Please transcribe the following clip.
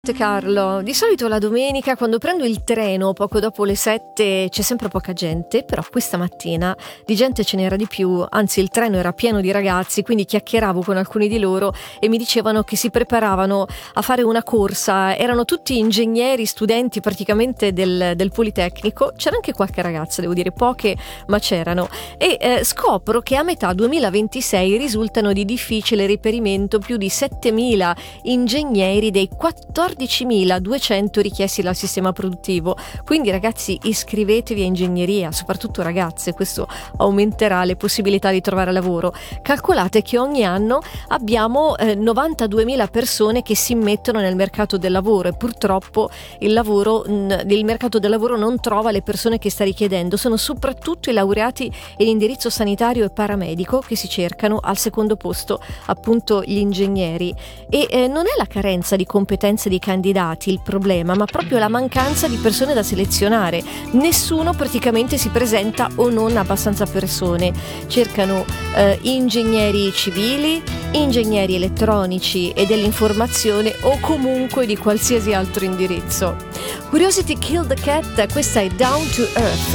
Carlo, di solito la domenica quando prendo il treno poco dopo le 7 c'è sempre poca gente, però questa mattina di gente ce n'era di più, anzi il treno era pieno di ragazzi, quindi chiacchieravo con alcuni di loro e mi dicevano che si preparavano a fare una corsa, erano tutti ingegneri, studenti praticamente del Politecnico, c'era anche qualche ragazza, devo dire poche, ma c'erano, e scopro che a metà 2026 risultano di difficile reperimento più di 7.000 ingegneri dei 14.200 richiesti dal sistema produttivo. Quindi ragazzi, iscrivetevi a ingegneria, soprattutto ragazze, questo aumenterà le possibilità di trovare lavoro. Calcolate che ogni anno abbiamo 92.000 persone che si immettono nel mercato del lavoro e purtroppo il mercato del lavoro non trova le persone che sta richiedendo. Sono soprattutto i laureati in indirizzo sanitario e paramedico che si cercano, al secondo posto appunto gli ingegneri, e non è la carenza di competenze di candidati il problema, ma proprio la mancanza di persone da selezionare. Nessuno praticamente si presenta o non abbastanza persone. Cercano ingegneri civili, ingegneri elettronici e dell'informazione o comunque di qualsiasi altro indirizzo. Curiosity Killed the Cat, questa è Down to Earth.